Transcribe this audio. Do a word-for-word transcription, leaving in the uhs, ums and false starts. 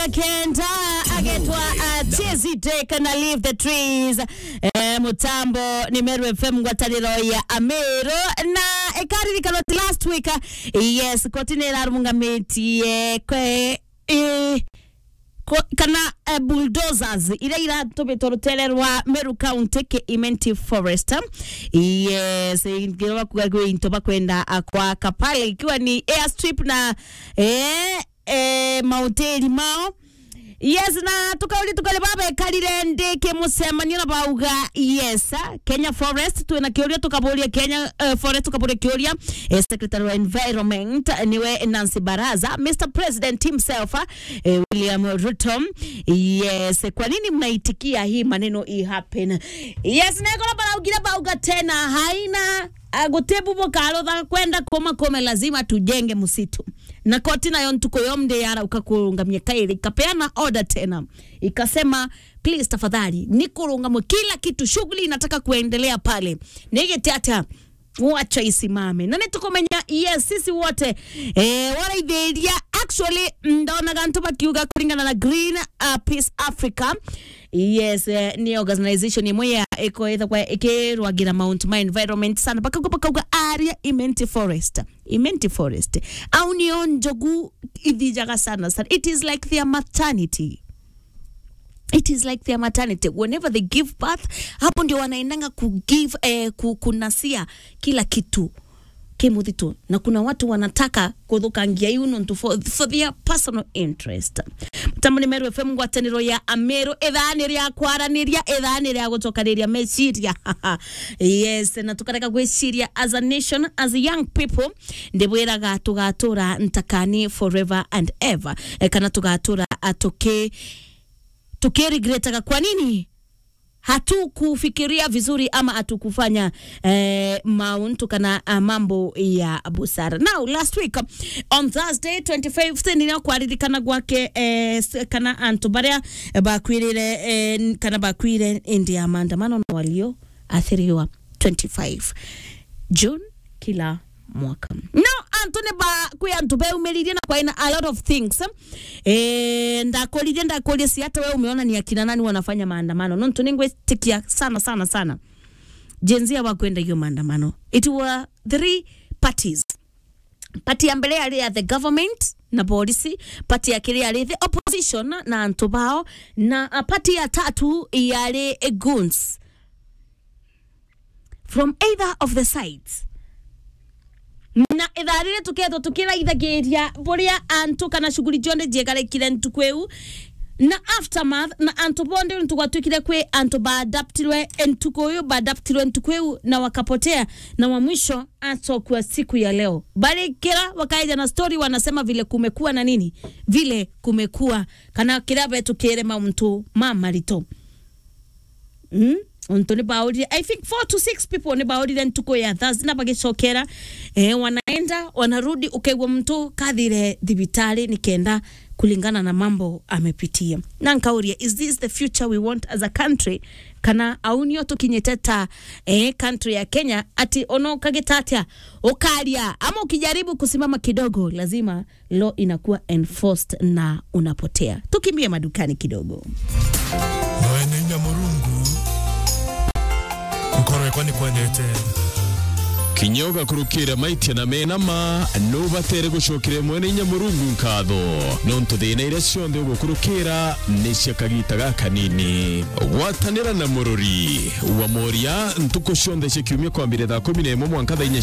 Kenda agetwa Tizi Take na Leave the Trees. Eh, mutambo ni Meru F M ngwataniro ya Amero na ekari kaloti last week. Yes, kotinera rungameti eh, kwe eh, kana uh, bulldozers ila ila tobe torotelerwa Meru County ke Imenti Forest. Yes, ingiwa kugagwe intoba kwenda kwa kapale ikiwa ni airstrip na eh eh Mount Mao. Yes, na tukauli tukale baba kalire ndeke musemanyo na bauga. Yes, Kenya Forest tuena kioria tukabolia Kenya uh, Forest tukabolia kioria uh, Secretary of Environment niwe Nancy Baraza, Mister President himself uh, William Ruto. Yes, kwa nini mnaitikia hii maneno i happen? Yes, nekola baugira bauga tena haina agotebu bokalo da kwenda koma kome lazima tujenge msitu. Na koti na yon tuko yomde yara ukakurungamia kaili ikapeana order tena ikasema please tafadhali nikurungamwe kila kitu, shughuli inataka kuendelea pale nige tata wacha isimame. Nani tukomenya yes sisi wote eh wala ideia actually ndona gantu bakiuga kulingana na Green uh, Peace Africa. Yes, uh, ni organization imwe ya eko either kwa eke rwagira Mount My Environment sana baka baka area Imenti Forest. Imenti Forest au ni onjogu idijaga sana sana. It is like their maternity. It is like their maternity. Whenever they give birth, hapo ndio wanaendanga ku give eh, ku, kunasia kila kitu kimudhitu, na kuna watu wanataka kudhukangia yuno for, for their personal interest. Tamani Meru F M ngwataniro ya Amero edhani ya kwaraniria edhani ya gutokaniria meciria. Yes, na tukareka gwiciria as a nation, as a young people ndebweraga tugatura ntakani forever and ever. E, kana tugatura atoke tukerigretaga kwa nini hatu kufikiria vizuri ama hatu kufanya eh, mauntu kana uh, mambo ya busara. Now last week on Thursday twenty-fifth nina kwaririkana gwake eh, kana antubaria bakwirire eh, kana bakwire India maandamano na walio athiriwa twenty-five June kila mwaka. No, Antone ba kuya ntube umelidia na kwa ina a lot of things. Eh, ndakolidia ndakolia si hata wewe umeona ni akina nani wanafanya maandamano. No, ntunengwe tikia sana sana sana. Jenzia wakwenda hiyo maandamano. It were three parties. Party ya mbele ya the government na policy, party ya kile ya the opposition na antubao, na uh, party ya tatu ya le goons from either of the sides. Na idharire tuketo tukira ithagiria boria antu kana shughuli jonde jegale kile ntukweu na aftermath na antu bonde ntukwatukire kwe antu ba adaptirwe entukoyo ba adaptirwe ntukweu na wakapotea na wa mwisho ato kwa siku ya leo. Bali kila wakaija na story wanasema vile kumekuwa na nini vile kumekuwa kana kila betu kirema mtu mama lito mm? Untoni baudi I think four to six people ni baudi then tuko ya Thursday na bagishokera eh wanaenda wanarudi ukegwa mtu kadhire dhibitali nikenda kulingana na mambo amepitia. Na nkauria, is this the future we want as a country? Kana aunio tukinyeteta eh country ya Kenya ati ono kagetatia okaria ama ukijaribu kusimama kidogo lazima law inakuwa enforced na unapotea. Tukimbie madukani kidogo. Mwenye murungu Mkoro kwani kwenete Kinyoga kurukira maiti na menama nubatere gushokire mwene nyamurungu nkado nonto de ina cionde gukurukira nishakagitaga kanini watanira na mururi wa moria ntuko cionde cyekimye kwambire da kumi n'imwe mwanka da